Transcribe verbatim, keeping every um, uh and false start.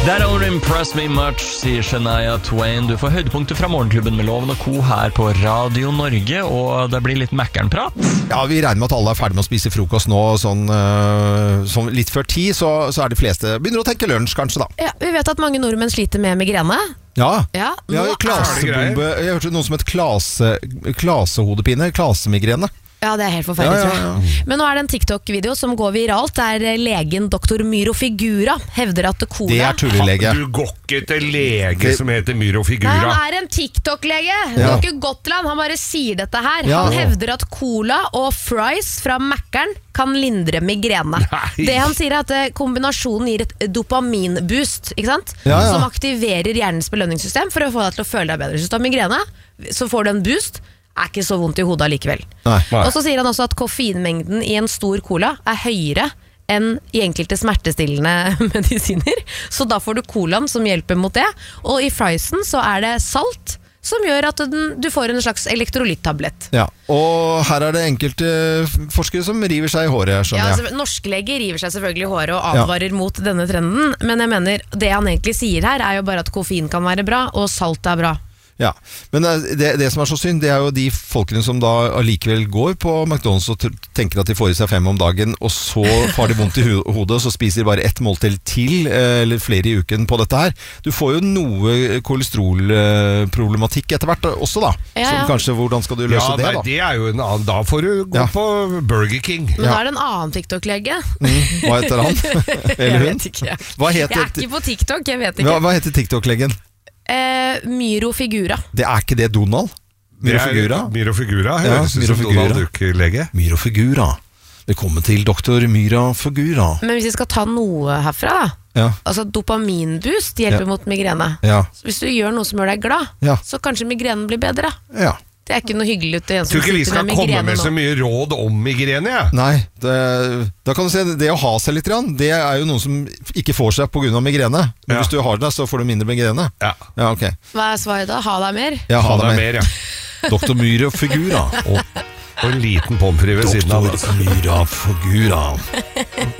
That don't impress me much, sier Shania Twain. Du får høydepunkter fra Morgenklubben med Loven og Co. her på Radio Norge, og det blir litt Mækkern-prat. Ja, vi regner med at alle er ferdig med å spise frokost nå, sånn, øh, sånn litt før ti, så, så er de fleste begynner å tenke lunsj kanskje da. Ja, vi vet at mange nordmenn sliter med migrene. Ja, Ja, ja nå klasebombe. Jeg hørte noe som et klase, klasehodepine, klasemigrene. Ja, det er helt forferdelig, Ja, ja, tror jeg. Men nå er det en TikTok-video som går viralt, der legen doktor Myro Figura hevder at cola... Det er tullelege. Du går ikke til lege som heter Myro Figura. Nei, han er en TikTok-lege. Det Ja. er ikke Gotland, han bare sier dette her. Ja. Han hevder at cola og fries fra Mækkern kan lindre migrene. Nei. Det han sier er at eh, kombinasjonen gir et dopaminboost, ikke sant? Ja, ja. Som aktiverer hjernens belønningssystem for å få deg til å føle deg bedre. Hvis du har migrene, så får du en boost. Er ikke så vondt i hodet likevel. Nei. Og så sier han også at koffeinmengden i en stor cola er høyere enn i enkelte smertestillende medisiner. Så da får du colaen som hjelper mot det. Og i friesen så er det salt som gjør at den, du får en slags elektrolyttablett. Ja, og her er det enkelte forskere som river seg i håret, Ja, skjønner jeg. altså, norske leger river seg selvfølgelig i håret og advarer mot denne trenden, men jeg mener, det han egentlig sier her er jo bare at koffein kan være bra, og salt er bra. Ja, men det, det som er så synd, det er jo de folkene som da allikevel går på McDonald's og tenker at de får i seg fem om dagen, og så får de vondt i ho- hodet, og så spiser de bare ett måltid til, eller flere i uken på dette her. Du får jo noe kolesterolproblematikk etter hvert også da. Ja, ja. Så kanskje, hvordan skal du løse Ja, det nei, da? det er jo en annen. Da får du gå Ja. på Burger King. Men Ja. da er det en annen TikTok-lege. Mm, hva heter han? Eller Jeg hun? vet ikke. Hva Jeg er heter, ikke på TikTok, jeg vet hva, ikke. hva heter TikTok-leggen? Eh, Myro Figura. Det er ikke det Donald? Myro Figura? Myro Figura. Ja, Høres ut Myro som Figura. Donald Duck-lege. Myro Figura. Velkommen til doktor Myra Figura. Men hvis vi skal ta noe herfra da, Ja, altså dopaminboost hjelper Ja. mot migrene. ja, Så hvis du gjør noe som gjør deg glad, Ja. så kanskje migrenen blir bedre. ja. Det er ikke noe hyggelig ut til en Jeg som tror ikke vi sitter skal med komme migrene med så nå. mye råd om migrene, jeg. Nei, det, da kan du se, det å ha seg litt, grann, det er jo noen som ikke får seg på grunn av migrene. Men Ja. hvis du har det, så får du mindre migrene. Ja. Ja, ok. Hva er svaret da? Ha deg mer? Ja, ha Ha det deg med. mer, ja. doktor Myra Figura. Og, og en liten pommes frites ved siden av. doktor Myra Figura.